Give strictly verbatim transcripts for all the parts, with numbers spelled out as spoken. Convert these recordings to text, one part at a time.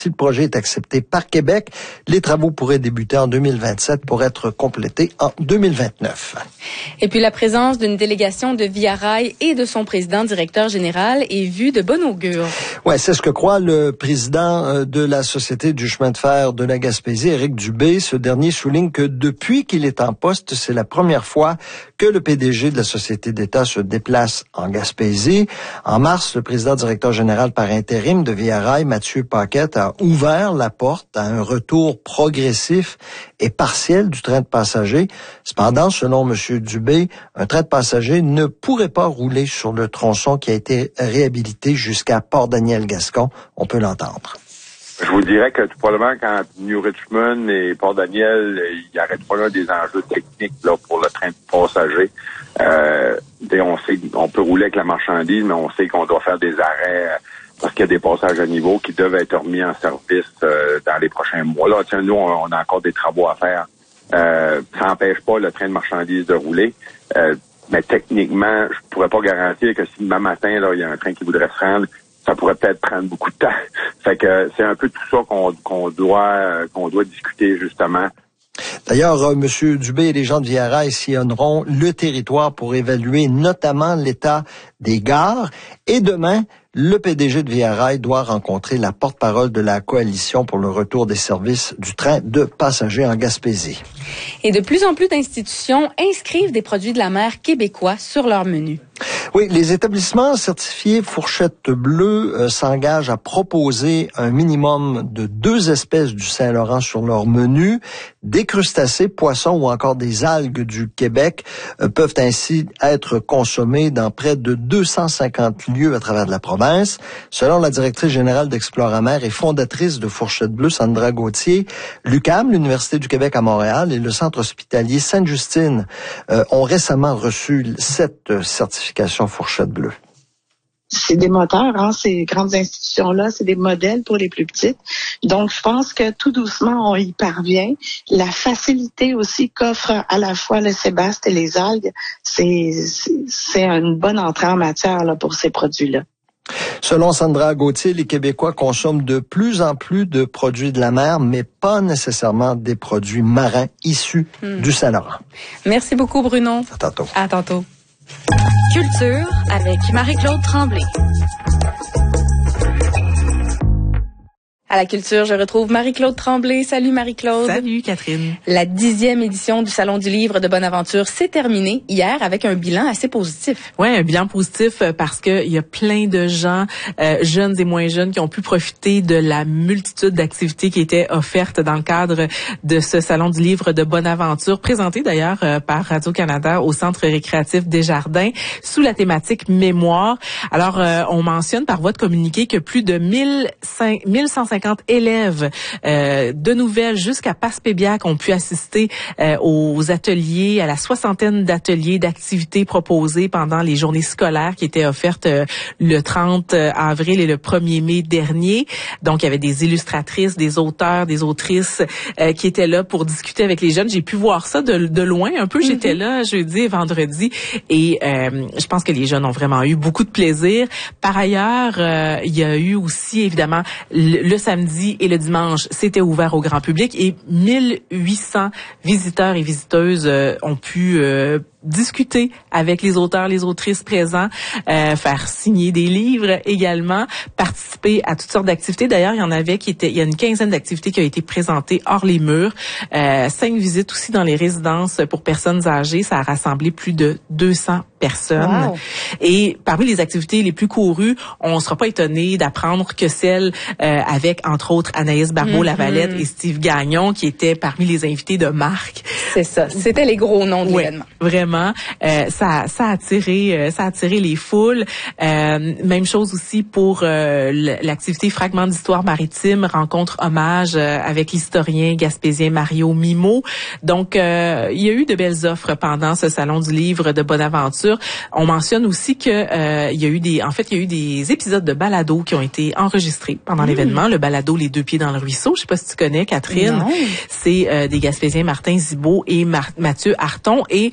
Si le projet est accepté par Québec, les travaux pourraient débuter en deux mille vingt-sept pour être complétés en deux mille vingt-neuf. Et puis la présence d'une délégation de Via Rail et de son président directeur général est vue de bon augure. Ouais, c'est ce que croit le président de la Société du chemin de fer de la Gaspésie, Éric Dubé. Ce dernier souligne que depuis qu'il est en poste, c'est la première fois que le P D G de la Société d'État se déplace en Gaspésie. En mars, le président directeur général par intérim de Via Rail, Mathieu Paquette, a ouvert la porte à un retour progressif et partiel du train de passagers. Cependant, selon M. Dubé, un train de passagers ne pourrait pas rouler sur le tronçon qui a été réhabilité jusqu'à Port-Daniel-Gascon. On peut l'entendre. Je vous dirais que probablement quand New Richmond et Port-Daniel, il y aurait probablement des enjeux techniques là pour le train de passagers. Euh, on sait qu'on peut rouler avec la marchandise, mais on sait qu'on doit faire des arrêts parce qu'il y a des passages à niveau qui doivent être remis en service euh, dans les prochains mois. Là, tiens, nous, on, on a encore des travaux à faire. Euh, ça n'empêche pas le train de marchandises de rouler. Euh, mais techniquement, je pourrais pas garantir que si demain matin, là, il y a un train qui voudrait se rendre, ça pourrait peut-être prendre beaucoup de temps. Fait que c'est un peu tout ça qu'on, qu'on doit euh, qu'on doit discuter justement. D'ailleurs, euh, M. Dubé et les gens de Via Rail sillonneront le territoire pour évaluer notamment l'état des gares. Et demain, le P D G de Via Rail doit rencontrer la porte-parole de la coalition pour le retour des services du train de passagers en Gaspésie. Et de plus en plus d'institutions inscrivent des produits de la mer québécois sur leur menu. Oui, les établissements certifiés Fourchette Bleue euh, s'engagent à proposer un minimum de deux espèces du Saint-Laurent sur leur menu. Des crustacés, poissons ou encore des algues du Québec euh, peuvent ainsi être consommés dans près de deux cent cinquante lieux à travers de la province. Selon la directrice générale d'Exploramer et fondatrice de Fourchette Bleue, Sandra Gauthier, l'U Q A M, l'Université du Québec à Montréal et le Centre hospitalier Sainte-Justine euh, ont récemment reçu cette certification Fourchette Bleue. C'est des moteurs, hein, ces grandes institutions-là, c'est des modèles pour les plus petites. Donc, je pense que tout doucement, on y parvient. La facilité aussi qu'offre à la fois le sébaste et les algues, c'est, c'est, c'est une bonne entrée en matière là, pour ces produits-là. Selon Sandra Gauthier, les Québécois consomment de plus en plus de produits de la mer, mais pas nécessairement des produits marins issus hmm. du Saint-Laurent. Merci beaucoup, Bruno. À tantôt. À tantôt. Culture avec Marie-Claude Tremblay. À la culture, je retrouve Marie-Claude Tremblay. Salut Marie-Claude. Salut Catherine. La dixième édition du Salon du livre de Bonaventure s'est terminée hier avec un bilan assez positif. Ouais, un bilan positif parce que il y a plein de gens, euh, jeunes et moins jeunes, qui ont pu profiter de la multitude d'activités qui étaient offertes dans le cadre de ce Salon du livre de Bonaventure, présenté d'ailleurs euh, par Radio-Canada au Centre récréatif Desjardins sous la thématique mémoire. Alors, euh, on mentionne par voie de communiqué que plus de mille cent cinquante élèves euh, de Nouvelles jusqu'à Passepébiac ont pu assister euh, aux ateliers, à la soixantaine d'ateliers, d'activités proposées pendant les journées scolaires qui étaient offertes euh, le trente avril et le premier mai dernier. Donc, il y avait des illustratrices, des auteurs, des autrices euh, qui étaient là pour discuter avec les jeunes. J'ai pu voir ça de, de loin un peu. Mm-hmm. J'étais là jeudi et vendredi et euh, je pense que les jeunes ont vraiment eu beaucoup de plaisir. Par ailleurs, euh, il y a eu aussi, évidemment, le, le samedi et le dimanche, c'était ouvert au grand public et mille huit cents visiteurs et visiteuses euh, ont pu euh, discuter avec les auteurs, les autrices présents, euh, faire signer des livres également, participer à toutes sortes d'activités. D'ailleurs, il y en avait qui étaient, il y a une quinzaine d'activités qui ont été présentées hors les murs. Euh, cinq visites aussi dans les résidences pour personnes âgées. Ça a rassemblé plus de deux cents personnes. Wow. Et parmi les activités les plus courues, on ne sera pas étonné d'apprendre que celles euh, avec, entre autres, Anaïs Barbeau-Lavalette mm-hmm. et Steve Gagnon, qui étaient parmi les invités de marque. C'est ça. C'était les gros noms de ouais, l'événement. Vraiment. Euh, ça, ça a attiré, euh, ça a attiré les foules. Euh, même chose aussi pour euh, l'activité Fragments d'histoire maritime, rencontre hommage euh, avec l'historien gaspésien Mario Mimo. Donc, euh, il y a eu de belles offres pendant ce Salon du livre de Bonaventure. On mentionne aussi que euh, il y a eu des, en fait, il y a eu des épisodes de balado qui ont été enregistrés pendant mmh. l'événement. Le balado Les deux pieds dans le ruisseau, je sais pas si tu connais, Catherine. Non. C'est euh, des Gaspésiens Martin Zibault et Mar- Mathieu Harton. Et ce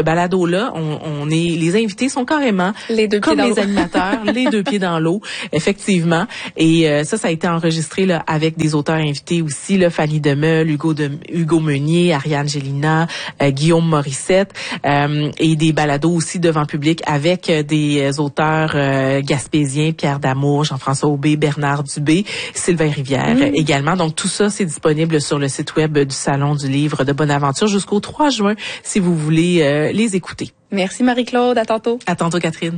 balado-là, on, on est, les invités sont carrément les deux comme pieds dans les l'eau. animateurs, les deux pieds dans l'eau, effectivement. Et euh, ça, ça a été enregistré là avec des auteurs invités aussi, là, Fanny Demeule, Hugo de, Hugo Meunier, Ariane Gélina, euh, Guillaume Morissette, euh, et des balados aussi devant public avec euh, des auteurs euh, gaspésiens, Pierre Damour, Jean-François Aubé, Bernard Dubé, Sylvain Rivière mmh. également. Donc tout ça, c'est disponible sur le site web du Salon du Livre de Bonaventure jusqu'au trois juin si vous voulez euh, les écouter. Merci Marie-Claude, à tantôt. À tantôt Catherine.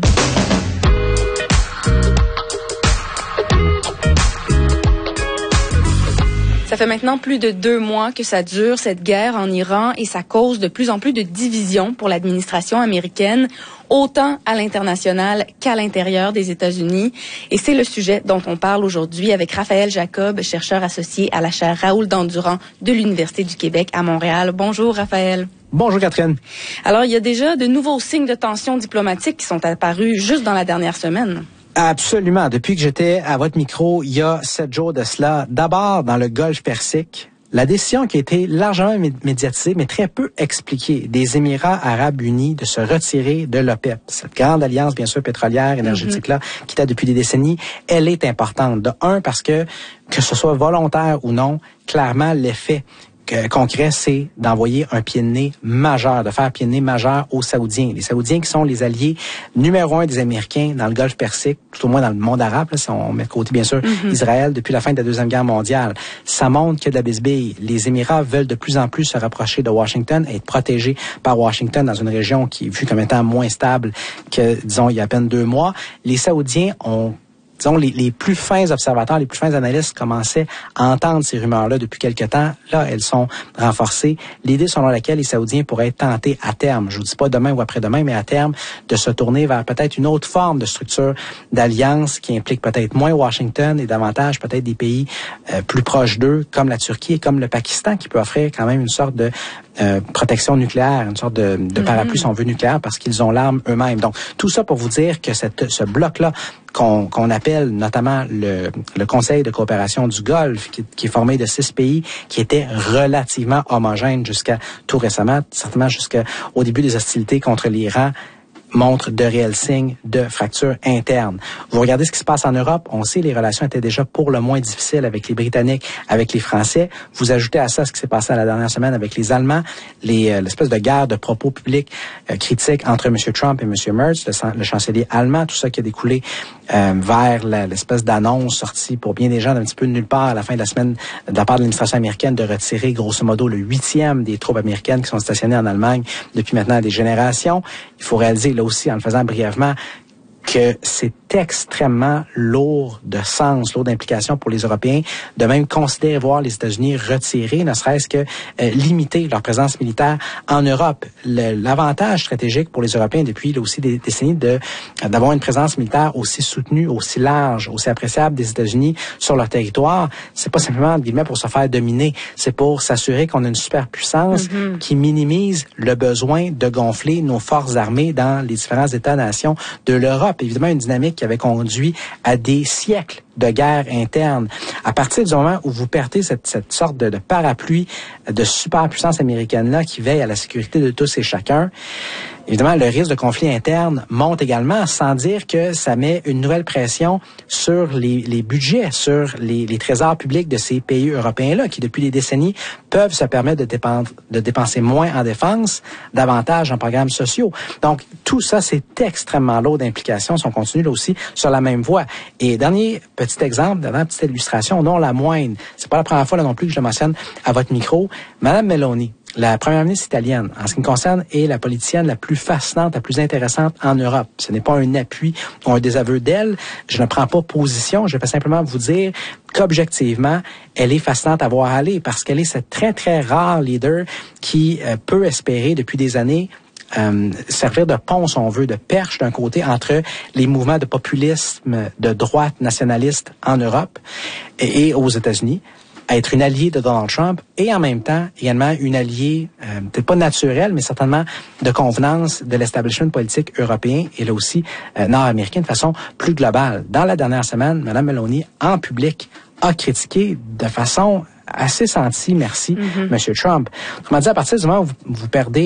Ça fait maintenant plus de deux mois que ça dure, cette guerre en Iran, et ça cause de plus en plus de divisions pour l'administration américaine, autant à l'international qu'à l'intérieur des États-Unis. Et c'est le sujet dont on parle aujourd'hui avec Raphaël Jacob, chercheur associé à la chaire Raoul Dandurand de l'Université du Québec à Montréal. Bonjour Raphaël. Bonjour Catherine. Alors, il y a déjà de nouveaux signes de tension diplomatique qui sont apparus juste dans la dernière semaine. Absolument. Depuis que j'étais à votre micro, il y a sept jours de cela, d'abord dans le Golfe Persique, la décision qui a été largement médiatisée, mais très peu expliquée, des Émirats arabes unis de se retirer de l'OPEP. Cette grande alliance, bien sûr, pétrolière, énergétique-là, mm-hmm. qui date depuis des décennies, elle est importante. De un, parce que, que ce soit volontaire ou non, clairement, l'effet Que, concret, c'est d'envoyer un pied de nez majeur, de faire pied de nez majeur aux Saoudiens. Les Saoudiens qui sont les alliés numéro un des Américains dans le Golfe Persique, tout au moins dans le monde arabe, là, si on met de côté, bien sûr, mm-hmm. Israël depuis la fin de la Deuxième Guerre mondiale. Ça montre qu'il y a de la bisbille. Les Émirats veulent de plus en plus se rapprocher de Washington et être protégés par Washington dans une région qui est vue comme étant moins stable que, disons, il y a à peine deux mois. Les Saoudiens ont disons, les, les plus fins observateurs, les plus fins analystes commençaient à entendre ces rumeurs-là depuis quelque temps. Là, elles sont renforcées. L'idée selon laquelle les Saoudiens pourraient être tentés à terme, je vous dis pas demain ou après-demain, mais à terme, de se tourner vers peut-être une autre forme de structure d'alliance qui implique peut-être moins Washington et davantage peut-être des pays euh, plus proches d'eux, comme la Turquie et comme le Pakistan, qui peut offrir quand même une sorte de Euh, protection nucléaire, une sorte de, de parapluie, si on veut, nucléaire, parce qu'ils ont l'arme eux-mêmes. Donc, tout ça pour vous dire que cette, ce bloc-là, qu'on, qu'on appelle notamment le, le Conseil de coopération du Golfe, qui, qui est formé de six pays, qui était relativement homogène jusqu'à tout récemment, certainement jusqu'au début des hostilités contre l'Iran, montre de réels signes de fracture interne. Vous regardez ce qui se passe en Europe, on sait les relations étaient déjà pour le moins difficiles avec les Britanniques, avec les Français. Vous ajoutez à ça ce qui s'est passé la dernière semaine avec les Allemands, les, euh, l'espèce de guerre de propos publics euh, critiques entre M. Trump et M. Merz, le, le chancelier allemand, tout ça qui a découlé euh, vers la, l'espèce d'annonce sortie pour bien des gens d'un petit peu de nulle part à la fin de la semaine de la part de l'administration américaine de retirer grosso modo le huitième des troupes américaines qui sont stationnées en Allemagne depuis maintenant des générations. Il faut réaliser là aussi, en le faisant brièvement, que c'est extrêmement lourd de sens, lourd d'implications pour les Européens, de même considérer voir les États-Unis retirer, ne serait-ce que euh, limiter leur présence militaire en Europe. Le, l'avantage stratégique pour les Européens depuis là aussi des décennies de d'avoir une présence militaire aussi soutenue, aussi large, aussi appréciable des États-Unis sur leur territoire, c'est pas simplement entre guillemets pour se faire dominer, c'est pour s'assurer qu'on a une superpuissance mm-hmm. qui minimise le besoin de gonfler nos forces armées dans les différents États-nations de l'Europe. Évidemment, une dynamique qui avait conduit à des siècles de guerre interne. À partir du moment où vous perdez cette, cette sorte de, de parapluie de superpuissance américaine-là qui veille à la sécurité de tous et chacun, évidemment, le risque de conflit interne monte également, sans dire que ça met une nouvelle pression sur les, les budgets, sur les, les trésors publics de ces pays européens-là, qui depuis des décennies peuvent se permettre de, dépendre, de dépenser moins en défense, davantage en programmes sociaux. Donc, tout ça, c'est extrêmement lourd d'implications si on continue là aussi sur la même voie. Et dernier petit exemple, dernière petite illustration, non la moindre, c'est pas la première fois là non plus que je le mentionne à votre micro, Madame Meloni, la première ministre italienne, en ce qui me concerne, est la politicienne la plus fascinante, la plus intéressante en Europe. Ce n'est pas un appui ou un désaveu d'elle. Je ne prends pas position. Je vais simplement vous dire qu'objectivement, elle est fascinante à voir aller parce qu'elle est cette très, très rare leader qui euh, peut espérer depuis des années Euh, servir de pont, si on veut, de perche d'un côté entre les mouvements de populisme de droite nationaliste en Europe et, et aux États-Unis, à être une alliée de Donald Trump et en même temps également une alliée, euh, peut-être pas naturelle, mais certainement de convenance de l'establishment politique européen et là aussi euh, nord-américain de façon plus globale. Dans la dernière semaine, Mme Meloni, en public, a critiqué de façon assez sentie, merci, mm-hmm. M. Trump. Autrement dit, à partir du moment où vous, vous perdez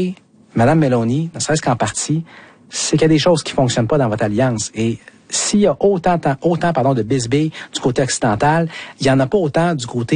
Madame Meloni, ne serait-ce qu'en partie, c'est qu'il y a des choses qui fonctionnent pas dans votre alliance. Et s'il y a autant, autant pardon, de bisbilles du côté occidental, il y en a pas autant du côté